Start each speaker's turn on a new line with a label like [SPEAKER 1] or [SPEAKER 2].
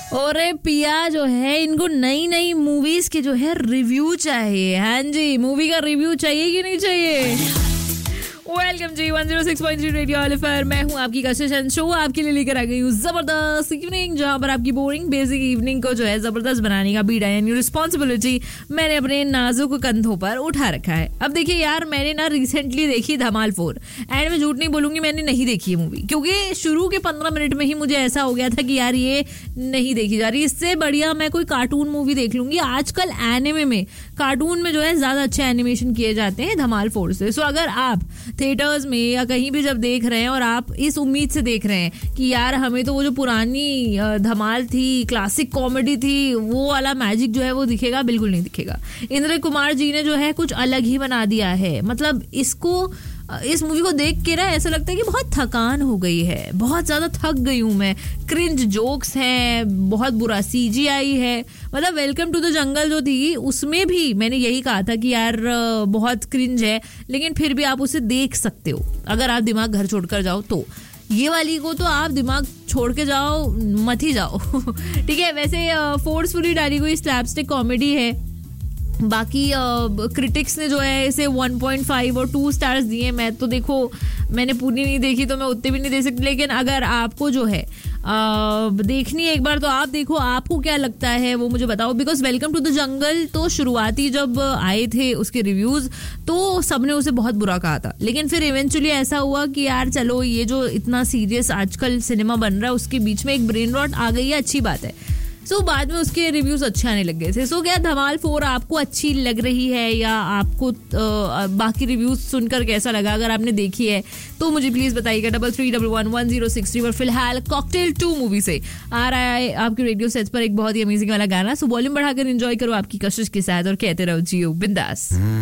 [SPEAKER 1] और पिया जो है इनको नई नई मूवीज के जो है रिव्यू चाहिए। हाँ जी, मूवी का रिव्यू चाहिए कि नहीं चाहिए? वेलकम जी 106.3 रेडियो एफएम। मैं हूँ आपकी कशिश एंड शो आपके लिए लेकर आ गई हूँ जबरदस्त इवनिंग, जहाँ पर आपकी बोरिंग बेसिक इवनिंग को जो है जबरदस्त बनाने का बीड़ा यानी रिस्पॉन्सिबिलिटी मैंने अपने नाजुक कंधों पर उठा रखा है। अब देखिए यार, मैंने ना रिसेंटली देखी धमाल 4 एंड मैं झूठ नहीं बोलूंगी, मैंने नहीं देखी है मूवी, क्योंकि शुरू के 15 मिनट में ही मुझे ऐसा हो गया था कि यार ये नहीं देखी जा रही, इससे बढ़िया मैं कोई कार्टून मूवी देख लूंगी। आजकल एनिमे में, कार्टून में जो है ज्यादा अच्छे एनिमेशन किए जाते हैं धमाल 4 से। सो अगर आप थिएटर्स में या कहीं भी जब देख रहे हैं और आप इस उम्मीद से देख रहे हैं कि यार हमें तो वो जो पुरानी धमाल थी, क्लासिक कॉमेडी थी, वो वाला मैजिक जो है वो दिखेगा, बिल्कुल नहीं दिखेगा। इंद्र कुमार जी ने जो है कुछ अलग ही बना दिया है। मतलब इस मूवी को देख के ना ऐसा लगता है कि बहुत थकान हो गई है, बहुत ज्यादा थक गई हूं मैं। क्रिंज जोक्स हैं, बहुत बुरा सीजीआई है। मतलब वेलकम टू द जंगल जो थी उसमें भी मैंने यही कहा था कि यार बहुत क्रिंज है, लेकिन फिर भी आप उसे देख सकते हो अगर आप दिमाग घर छोड़कर जाओ तो। ये वाली को तो आप दिमाग छोड़ के जाओ मत ही जाओ। ठीक है, वैसे फोर्सफुली डाली हुई स्लैपस्टिक कॉमेडी है। बाकी क्रिटिक्स ने जो है इसे 1.5 और 2 स्टार्स दिए। मैं तो देखो मैंने पूरी नहीं देखी तो मैं उतने भी नहीं दे सकती, लेकिन अगर आपको जो है देखनी है एक बार तो आप देखो, आपको क्या लगता है वो मुझे बताओ। Because welcome to the jungle तो शुरुआती जब आए थे उसके रिव्यूज तो सबने उसे बहुत बुरा कहा था, लेकिन फिर इवेंचुअली ऐसा हुआ कि यार चलो ये जो इतना सीरियस आजकल सिनेमा बन रहा है उसके बीच में एक ब्रेन रॉट आ गई है, अच्छी बात है। सो बाद में उसके रिव्यूज अच्छे आने लग गए थे। सो क्या धमाल 4 आपको अच्छी लग रही है या आपको बाकी रिव्यूज सुनकर कैसा लगा? अगर आपने देखी है तो मुझे प्लीज बताइएगा। 33111063 पर फिलहाल कॉकटेल 2 मूवी से आ रहा है आपके रेडियो सेट पर एक बहुत ही अमेजिंग वाला गाना। सो वॉल्यूम बढ़ाकर एंजॉय करो आपकी कशिश के साथ और कहते रहो जियो बिंदास।